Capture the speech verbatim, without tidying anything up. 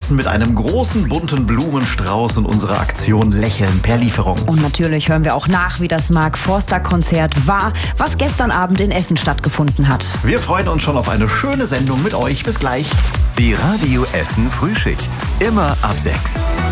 Essen mit einem großen bunten Blumenstrauß und unserer Aktion Lächeln per Lieferung. Und natürlich hören wir auch nach, wie das Mark-Forster-Konzert war, was gestern Abend in Essen stattgefunden hat. Wir freuen uns schon auf eine schöne Sendung mit euch. Bis gleich. Die Radio Essen Frühschicht. Immer ab sechs.